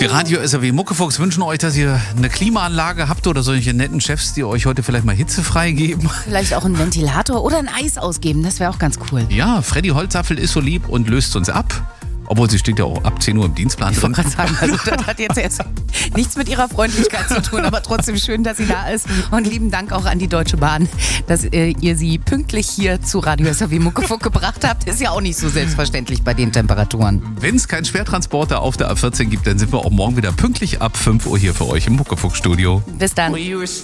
Wir Radio SAW Muckefuchs wünschen euch, dass ihr eine Klimaanlage habt oder solche netten Chefs, die euch heute vielleicht mal hitzefrei geben. Vielleicht auch einen Ventilator oder ein Eis ausgeben, das wäre auch ganz cool. Ja, Freddy Holzapfel ist so lieb und löst uns ab. Obwohl, sie steht ja auch ab 10 Uhr im Dienstplan Ich drin. wollte gerade sagen, also das hat jetzt erst nichts mit ihrer Freundlichkeit zu tun, aber trotzdem schön, dass sie da ist. Und lieben Dank auch an die Deutsche Bahn, dass ihr sie pünktlich hier zu Radio SAW Muckefuck gebracht habt. Ist ja auch nicht so selbstverständlich bei den Temperaturen. Wenn es keinen Schwertransporter auf der A14 gibt, dann sind wir auch morgen wieder pünktlich ab 5 Uhr hier für euch im Muckefuck-Studio. Bis dann.